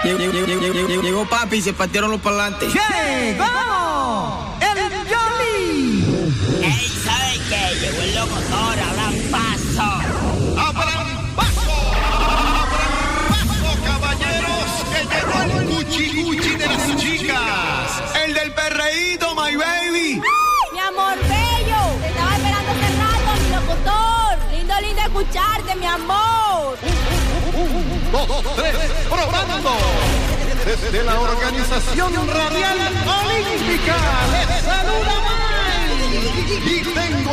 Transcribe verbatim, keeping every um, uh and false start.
Llegó papi y se partieron los parlantes. ¡Llegó el Yoli! ¡Ey! ¿Sabe qué? Llegó el locutor, abran paso. ¡Abran paso! ¡Abran paso, caballeros! ¡Que llegó el Gucci Gucci de las chicas! ¡El del perreíto, my baby! ¡Ay, mi amor bello! Te estaba esperando hace rato, mi locutor. Lindo, lindo escucharte, mi amor. Un, dos, tres, probando. Desde la Organización Radial Olímpica les saluda Mike. Y tengo